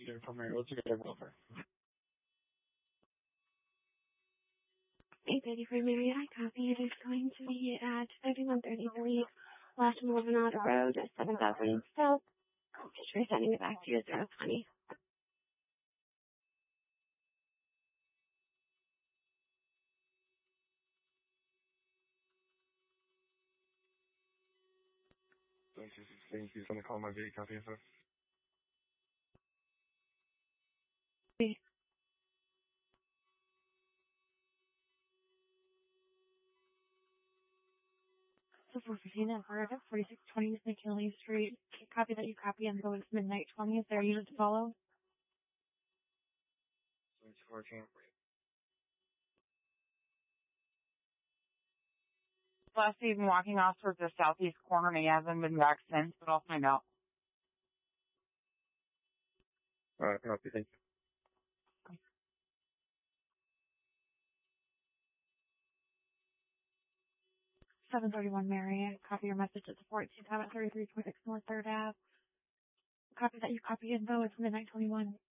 here from Mary. What's your good over? 833 Marriott, copy. It is going to be at 3133 West Maldonado Road, 7000 South. Just resending it back to you, 020. Thank you. Send a call my V. Copy, sir. So 415 and Florida, 4620 McKinley Street. Copy that you copy and go into midnight 20. Is there a unit to follow? 14. Last he's been walking off towards the southeast corner and he hasn't been back since, but I'll find out. Alright, copy. Thank you. 731 Marriott. Copy your message at the 14 time at 3326 North 3rd Ave. Copy that you copy info. It's midnight 21.